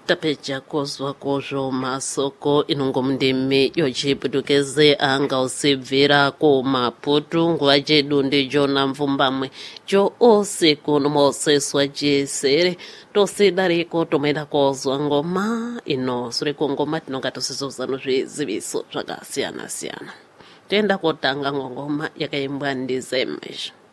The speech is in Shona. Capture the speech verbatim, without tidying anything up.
tapeja kozwa kozvo masoko inongomndimi yochiputukeze anga usibvira kumaputu nguva chedu ndijona mvumbamwe jo usiku nomoseswa jesere tosidariko tomaenda kozwa ngoma ino sureko ngoma tinonga tosizozano zviziviso zvakasiyana siyana toenda kotanga ngoma yakaimbwa ndizemesha.